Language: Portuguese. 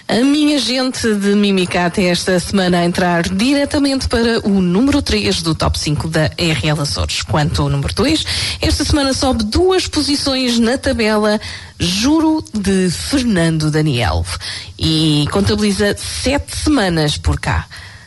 A minha gente de Mimicata esta semana a entrar diretamente para o número 3 do top 5 da RL Açores. Quanto ao número 2, esta semana sobe 2 posições na tabela Juro de Fernando Daniel e contabiliza 7 semanas por cá.